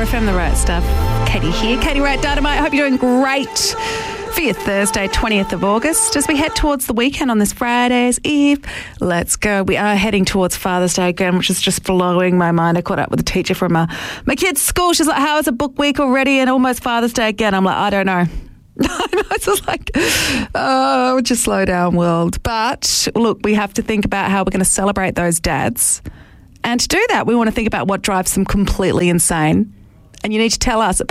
FM, the right stuff. Katie here, Katie Wright Dynamite. I hope you're doing great for your Thursday, 20th of August. As we head towards the weekend on this Friday's Eve, let's go. We are heading towards Father's Day again, which is just blowing my mind. I caught up with a teacher from my kid's school. She's like, how is a book week already and almost Father's Day again? I'm like, I don't know. It's just like, oh, just slow down, world. But look, we have to think about how we're going to celebrate those dads. And to do that, we want to think about what drives them completely insane. And you need to tell us at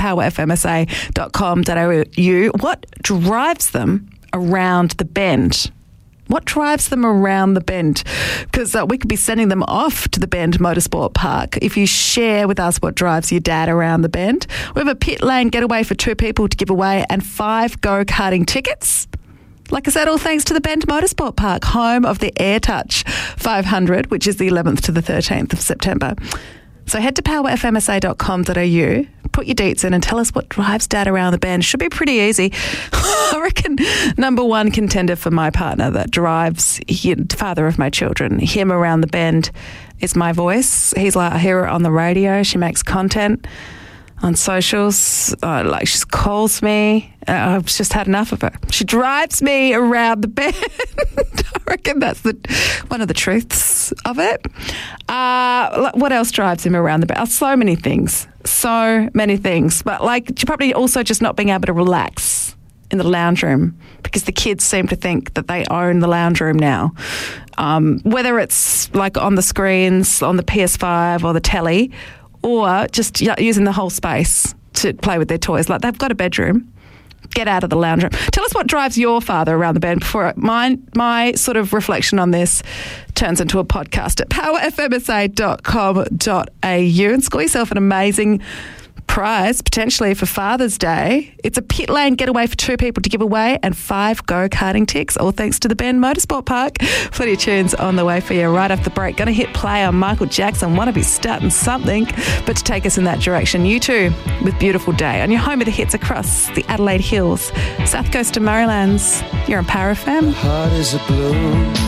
powerfmsa.com.au what drives them around the bend. What drives them around the bend? Because we could be sending them off to the Bend Motorsport Park if you share with us what drives your dad around the bend. We have a pit lane getaway for 2 people to give away and 5 go-karting tickets. Like I said, all thanks to the Bend Motorsport Park, home of the AirTouch 500, which is the 11th to the 13th of September. So head to powerfmsa.com.au, put your deets in and tell us what drives dad around the bend. Should be pretty easy. I reckon number one contender for my partner that drives father of my children, him around the bend, is my voice. He's like, I hear her on the radio. She makes content on socials. Like she calls me. I've just had enough of her. She drives me around the bend. I reckon that's one of the truths of it. What else drives him around the bend? So many things. But like probably also just not being able to relax in the lounge room because the kids seem to think that they own the lounge room now. Whether it's like on the screens, on the PS5 or the telly, or just using the whole space to play with their toys. Like they've got a bedroom. Get out of the lounge room. Tell us what drives your father around the bend before my sort of reflection on this turns into a podcast at powerfmsa.com.au and score yourself an amazing prize potentially for Father's Day. It's a pit lane getaway for 2 people to give away and 5 go-karting ticks, all thanks to the Bend Motorsport Park. Plenty of tunes on the way for you right off the break. Going to hit play on Michael Jackson, Wanna Be Starting Something, but to take us in that direction, you too, with Beautiful Day on your home of the hits across the Adelaide Hills, South Coast of Marylands. You're on Power FM. Heart is a blue.